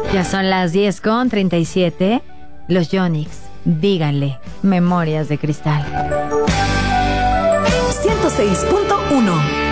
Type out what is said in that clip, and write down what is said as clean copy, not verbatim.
Ya son las 10:37. Los Yonix, díganle, Memorias de Cristal. 106.1